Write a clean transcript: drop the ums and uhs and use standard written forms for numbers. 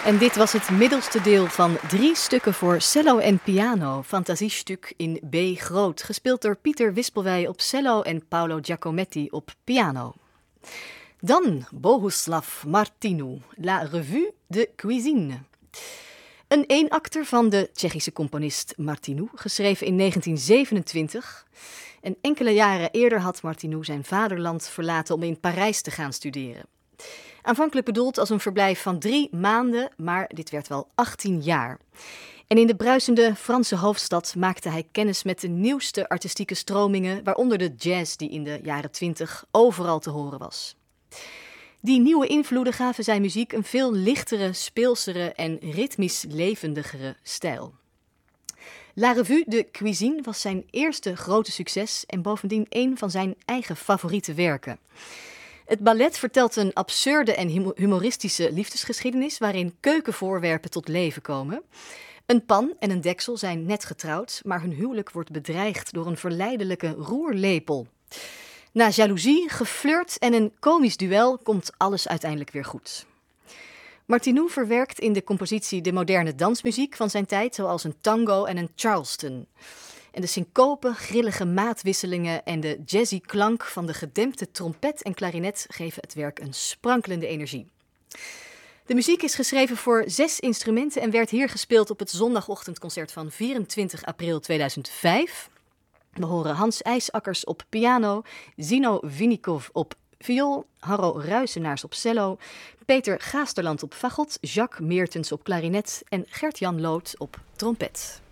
En dit was het middelste deel van 3 stukken voor cello en piano, fantasiestuk in B groot, gespeeld door Pieter Wispelwey op cello en Paolo Giacometti op piano. Dan Bohuslav Martinu, La Revue de Cuisine. Een eenakter van de Tsjechische componist Martinu, geschreven in 1927. En enkele jaren eerder had Martinu zijn vaderland verlaten om in Parijs te gaan studeren. Aanvankelijk bedoeld als een verblijf van 3 maanden, maar dit werd wel 18 jaar. En in de bruisende Franse hoofdstad maakte hij kennis met de nieuwste artistieke stromingen, waaronder de jazz die in de jaren 20 overal te horen was. Die nieuwe invloeden gaven zijn muziek een veel lichtere, speelsere en ritmisch levendigere stijl. La Revue de Cuisine was zijn eerste grote succes en bovendien een van zijn eigen favoriete werken. Het ballet vertelt een absurde en humoristische liefdesgeschiedenis waarin keukenvoorwerpen tot leven komen. Een pan en een deksel zijn net getrouwd, maar hun huwelijk wordt bedreigd door een verleidelijke roerlepel. Na jaloezie, geflirt en een komisch duel komt alles uiteindelijk weer goed. Martinu verwerkt in de compositie de moderne dansmuziek van zijn tijd, zoals een tango en een charleston. En de syncope, grillige maatwisselingen en de jazzy klank van de gedempte trompet en klarinet geven het werk een sprankelende energie. De muziek is geschreven voor 6 instrumenten en werd hier gespeeld op het zondagochtendconcert van 24 april 2005. We horen Hans IJsakkers op piano, Zino Vinnikov op viool, Harro Ruisenaars op cello, Peter Gaasterland op fagot, Jacques Meertens op klarinet en Gert-Jan Loot op trompet.